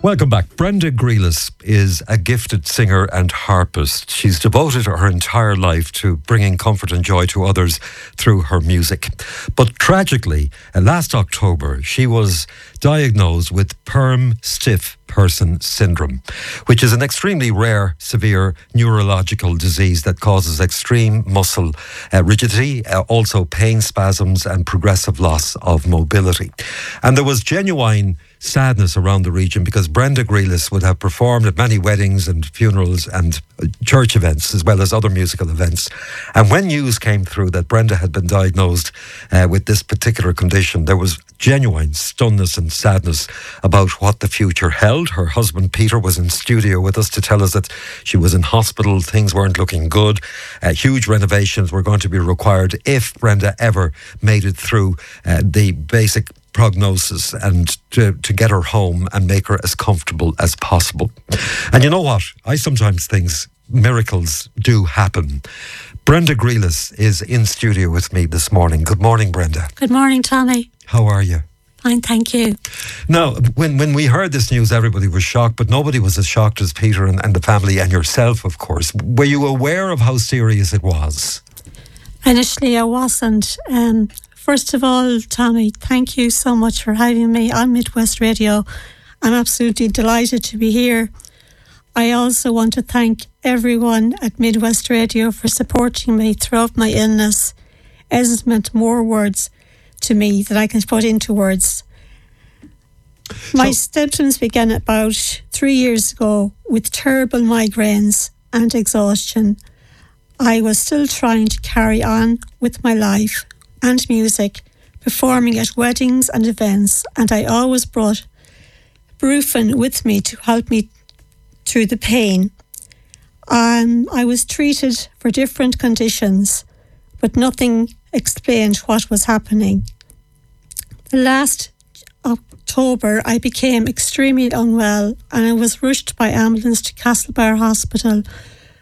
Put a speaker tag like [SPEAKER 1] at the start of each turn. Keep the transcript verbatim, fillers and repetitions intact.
[SPEAKER 1] Welcome back. Brenda Grealish is a gifted singer and harpist. She's devoted her entire life to bringing comfort and joy to others through her music. But tragically, uh, last October, she was diagnosed with Perm Stiff Person Syndrome, which is an extremely rare, severe neurological disease that causes extreme muscle uh, rigidity, uh, also pain spasms and progressive loss of mobility. And there was genuine sadness around the region because Brenda Grealish would have performed at many weddings and funerals and church events as well as other musical events. And when news came through that Brenda had been diagnosed uh, with this particular condition, there was genuine stunness and sadness about what the future held. Her husband Peter was in studio with us to tell us that she was in hospital, things weren't looking good, uh, huge renovations were going to be required if Brenda ever made it through uh, the basic prognosis and to, to get her home and make her as comfortable as possible. And you know what? I sometimes think miracles do happen. Brenda Grealish is in studio with me this morning. Good morning, Brenda.
[SPEAKER 2] Good morning, Tommy.
[SPEAKER 1] How are you?
[SPEAKER 2] Fine, thank you.
[SPEAKER 1] Now, when, when we heard this news, everybody was shocked, but nobody was as shocked as Peter and, and the family and yourself, of course. Were you aware of how serious it was?
[SPEAKER 2] Initially, I wasn't. Um, first of all, Tommy, thank you so much for having me on Midwest Radio. I'm absolutely delighted to be here. I also want to thank everyone at Midwest Radio for supporting me throughout my illness. It has meant more words to me that I can put into words. My so, symptoms began about three years ago with terrible migraines and exhaustion. I was still trying to carry on with my life and music, performing at weddings and events, and I always brought Brufen with me to help me through the pain. Um, I was treated for different conditions, but nothing explained what was happening. The last October, I became extremely unwell and I was rushed by ambulance to Castlebar Hospital